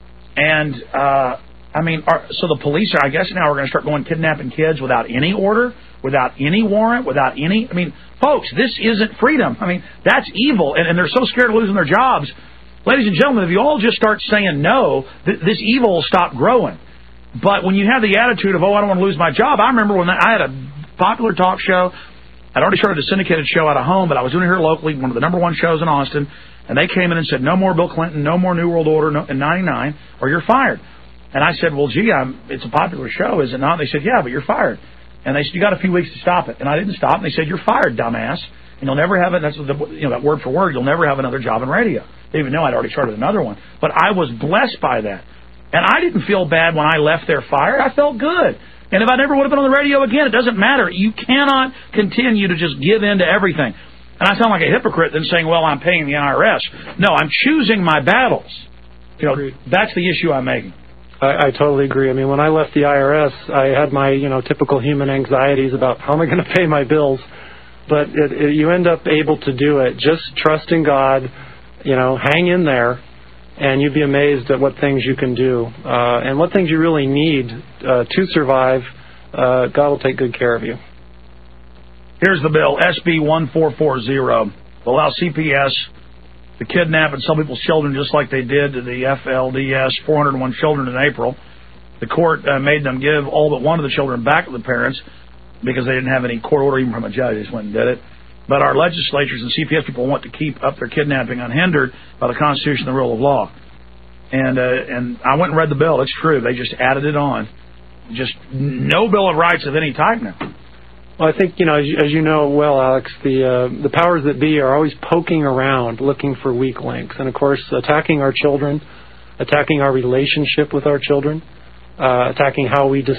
And, uh, I mean, are, so the police are, I guess now we're going to start going kidnapping kids without any order, without any warrant, without any, I mean, folks, this isn't freedom. I mean, that's evil, and, and they're so scared of losing their jobs. Ladies and gentlemen, if you all just start saying no, th- this evil will stop growing. But when you have the attitude of, oh, I don't want to lose my job, I remember when I had a popular talk show. I'd already started a syndicated show out of home, but I was doing it here locally, one of the number one shows in Austin, and they came in and said, no more Bill Clinton, no more New World Order no, in ninety-nine, or you're fired. And I said, well, gee, I'm, it's a popular show, is it not? They said, yeah, but you're fired. And they said, you got a few weeks to stop it. And I didn't stop, and they said, you're fired, dumbass. And you'll never have it, that's the, you know, that word for word, you'll never have another job in radio. They even know I'd already started another one. But I was blessed by that. And I didn't feel bad when I left there fired. I felt good. And if I never would have been on the radio again, it doesn't matter. You cannot continue to just give in to everything. And I sound like a hypocrite than saying, well, I'm paying the I R S. No, I'm choosing my battles. You know, that's the issue I'm making. I, I totally agree. I mean, when I left the I R S, I had my, you know, typical human anxieties about how am I going to pay my bills. but it, it, you end up able to do it. Just trust in God, you know, hang in there, and you'd be amazed at what things you can do. Uh, and what things you really need uh, to survive, uh, God will take good care of you. Here's the bill, S B one four four zero. Allow C P S to kidnap and sell people's children just like they did to the F L D S, four hundred one children in April. The court uh, made them give all but one of the children back to the parents because they didn't have any court order even from a judge. They just went and did it. But our legislatures and C P S people want to keep up their kidnapping unhindered by the Constitution and the rule of law. And uh, and I went and read the bill. It's true. They just added it on. Just no Bill of Rights of any type now. Well, I think, you know, as you, as you know well, Alex, the uh, the powers that be are always poking around, looking for weak links. And, of course, attacking our children, attacking our relationship with our children, uh, attacking how we decide